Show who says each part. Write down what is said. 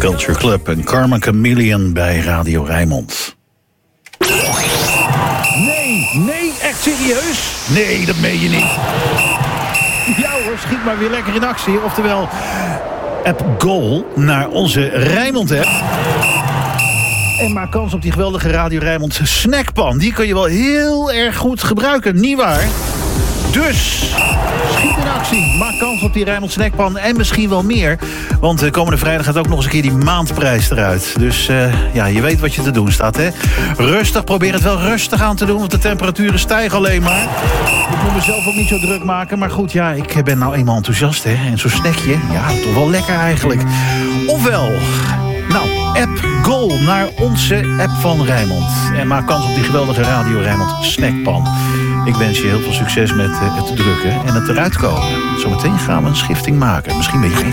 Speaker 1: Culture Club en Karma Chameleon bij Radio Rijnmond. Nee, echt serieus? Nee, dat meen je niet. Ja hoor, schiet maar weer lekker in actie. Oftewel, app goal naar onze Rijnmond-app. En maak kans op die geweldige Radio Rijnmond snackpan. Die kun je wel heel erg goed gebruiken, nietwaar? Dus, schiet in actie. Maak kans op die Rijnmond snackpan en misschien wel meer. Want komende vrijdag gaat ook nog eens een keer die maandprijs eruit. Dus ja, je weet wat je te doen staat, hè? Rustig, probeer het wel rustig aan te doen, want de temperaturen stijgen alleen maar. Ik moet mezelf ook niet zo druk maken. Maar goed, ja, ik ben nou eenmaal enthousiast, hè? En zo'n snackje, ja, toch wel lekker eigenlijk. Ofwel, nou, app goal naar onze app van Rijnmond. En maak kans op die geweldige Radio Rijnmond snackpan. Ik wens je heel veel succes met het drukken en het eruit komen. Zometeen gaan we een schifting maken. Misschien ben jij